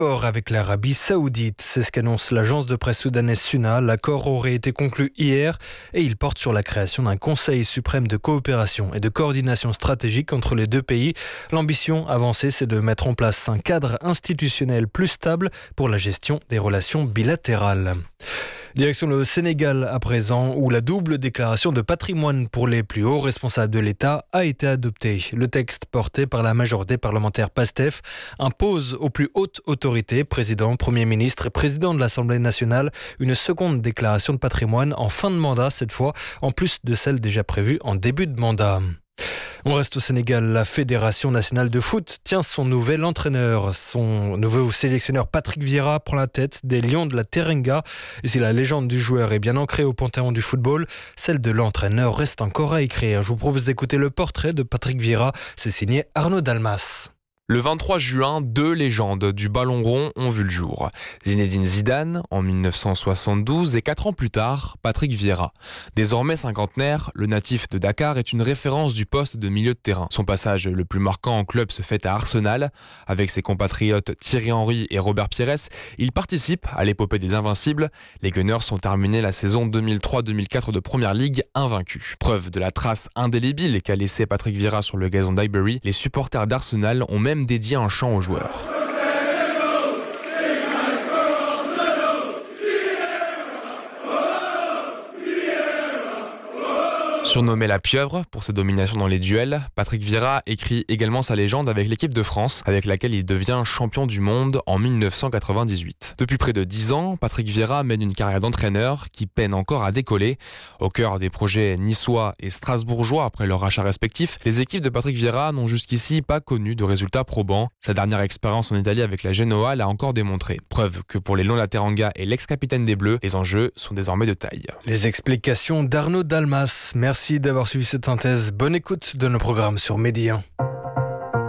accord avec l'Arabie Saoudite. C'est ce qu'annonce l'agence de presse soudanaise SUNA. L'accord aurait été conclu hier et il porte sur la création d'un Conseil suprême de coopération et de coordination stratégique entre les deux pays. L'ambition avancée, c'est de mettre en place un cadre institutionnel plus stable pour la gestion des relations bilatérales. Direction le Sénégal à présent, où la double déclaration de patrimoine pour les plus hauts responsables de l'État a été adoptée. Le texte porté par la majorité parlementaire PASTEF impose aux plus hautes autorités, président, premier ministre et président de l'Assemblée nationale, une seconde déclaration de patrimoine en fin de mandat cette fois, en plus de celle déjà prévue en début de mandat. On reste au Sénégal. La Fédération nationale de foot tient son nouvel entraîneur. Son nouveau sélectionneur Patrick Vieira prend la tête des Lions de la Teranga. Et si la légende du joueur est bien ancrée au panthéon du football, celle de l'entraîneur reste encore à écrire. Je vous propose d'écouter le portrait de Patrick Vieira. C'est signé Arnaud Dalmas. Le 23 juin, deux légendes du ballon rond ont vu le jour. Zinedine Zidane en 1972 et 4 ans plus tard, Patrick Vieira. Désormais cinquantenaire, le natif de Dakar est une référence du poste de milieu de terrain. Son passage le plus marquant en club se fait à Arsenal. Avec ses compatriotes Thierry Henry et Robert Pires, il participe à l'épopée des Invincibles. Les Gunners ont terminé la saison 2003-2004 de Première Ligue invaincus. Preuve de la trace indélébile qu'a laissé Patrick Vieira sur le gazon d'Highbury, les supporters d'Arsenal ont même dédié un chant aux joueurs. Surnommé la pieuvre pour ses dominations dans les duels, Patrick Vieira écrit également sa légende avec l'équipe de France, avec laquelle il devient champion du monde en 1998. Depuis près de 10 ans, Patrick Vieira mène une carrière d'entraîneur qui peine encore à décoller. Au cœur des projets niçois et strasbourgeois après leurs rachats respectifs, les équipes de Patrick Vieira n'ont jusqu'ici pas connu de résultats probants. Sa dernière expérience en Italie avec la Genoa l'a encore démontré. Preuve que pour les Lions de la Teranga et l'ex-capitaine des Bleus, les enjeux sont désormais de taille. Les explications d'Arnaud Dalmas. Merci d'avoir suivi cette synthèse. Bonne écoute de nos programmes sur Média 1.